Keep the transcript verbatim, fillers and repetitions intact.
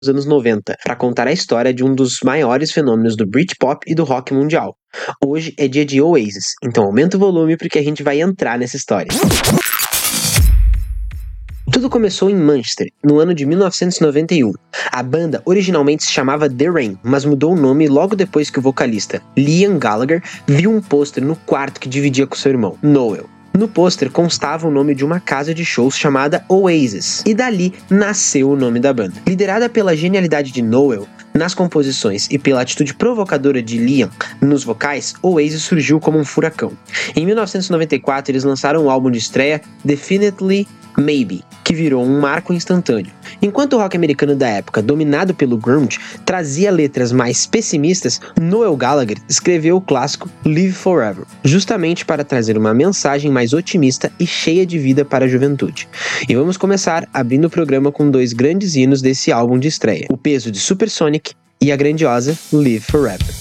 dos anos noventa, para contar a história de um dos maiores fenômenos do Britpop e do rock mundial. Hoje é dia de Oasis, então aumenta o volume porque a gente vai entrar nessa história. Tudo começou em Manchester, no ano de mil novecentos e noventa e um. A banda originalmente se chamava The Rain, mas mudou o nome logo depois que o vocalista Liam Gallagher viu um pôster no quarto que dividia com seu irmão, Noel. No pôster constava o nome de uma casa de shows chamada Oasis, e dali nasceu o nome da banda. Liderada pela genialidade de Noel nas composições e pela atitude provocadora de Liam nos vocais, Oasis surgiu como um furacão. Em mil novecentos e noventa e quatro, eles lançaram o álbum de estreia Definitely Maybe, que virou um marco instantâneo. Enquanto o rock americano da época, dominado pelo grunge, trazia letras mais pessimistas, Noel Gallagher escreveu o clássico Live Forever, justamente para trazer uma mensagem mais otimista e cheia de vida para a juventude. E vamos começar abrindo o programa com dois grandes hinos desse álbum de estreia, o peso de Supersonic e a grandiosa Live Forever.